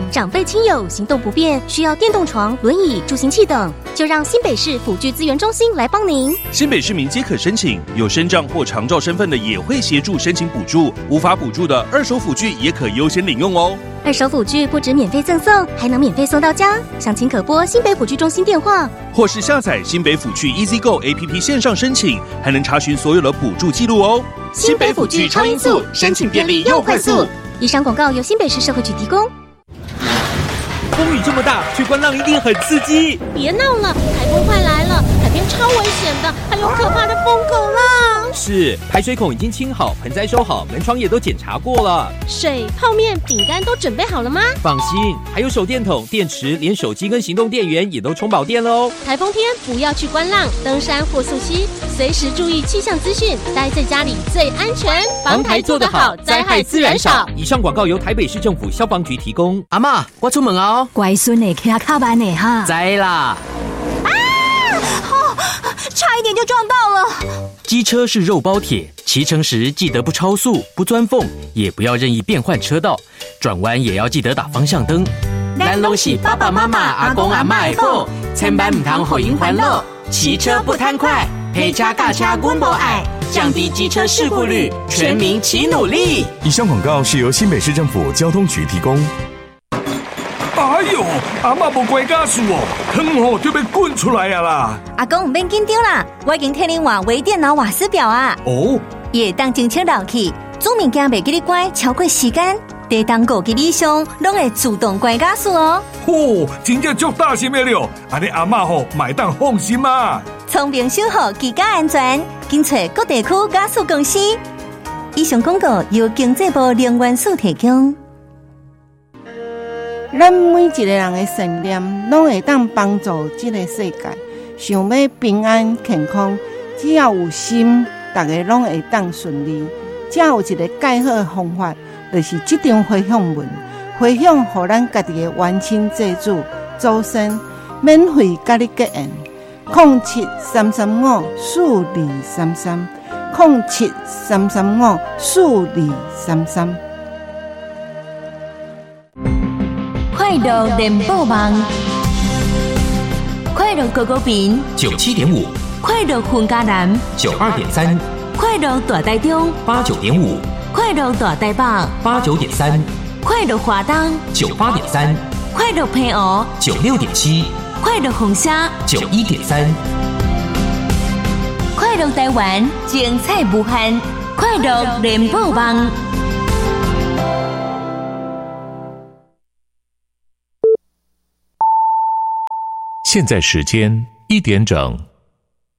长辈亲友行动不便，需要电动床、轮椅、助行器等，就让新北市辅具资源中心来帮您。 新北市民皆可申请，有身障或长照身份的也会协助申请补助，无法补助的二手辅具也可优先领用哦。 二手辅具不止免费赠送，还能免费送到家。详情可拨新北辅具中心电话， 或是下载新北辅具 EasyGo APP 线上申请，还能查询所有的补助记录哦。 新北辅具超音速，申请便利又快速。以上广告由新北市社会局提供。 风雨这么大，去观浪一定很刺激。 别闹了，台风快来了，海边超危险的，还有可怕的疯狗浪。 是，排水孔已经清好，盆栽收好，门窗也都检查过了。 水、泡面、饼干都准备好了吗？ 放心，还有手电筒、电池，连手机跟行动电源也都充饱电了哦。 台风天不要去观浪、登山或溯溪，随时注意气象资讯，待在家里最安全。 防台做得好，灾害自然少。以上广告由台北市政府消防局提供。 阿嬷，我出门哦。 乖孙呢，骑较慢呢哈。 知啦。 差一点就撞到了。 机车是肉包铁，骑乘时记得不超速、不钻缝，也不要任意变换车道，转弯也要记得打方向灯。咱拢是爸爸妈妈、阿公阿嬷的宝，千万唔通互因烦恼。骑车不贪快，陪车驾车阮无爱，降低机车事故率，全民齐努力。 以上广告是由新北市政府交通局提供。 哎呦，阿嬷无关家事哦，汤就要滚出来啊啦！ 阿公唔免紧张啦，我已经替您换微电脑瓦斯表啊。 哦， 也当侦测漏气，煮物件袂记你关超过时间，地当5级以上，拢会自动关加速哦。 嚯，真正足大心的了，安尼阿嬷吼买当放心啊。 聪明守护居家安全，紧找各地区加速公司。以上广告由经济部能源署提供。 咱每一个人的信念，拢会当帮助这个世界。想要平安健康，只要有心，大家拢会当顺利。只有一个介好的方法，就是这张回向文，回向予咱家己的冤亲债主、祖先，免费甲你结缘。0733507333，0733504233。 快乐联播网，快乐狗狗饼 97.5， 快乐混家男 92.3， 快乐大台中 89.5， 快乐大台北 89.3， 快乐华东 98.3， 快乐平湖 96.7， 快乐红沙 91.3， 快乐台湾精彩无限，快乐联播网。 现在时间1点整。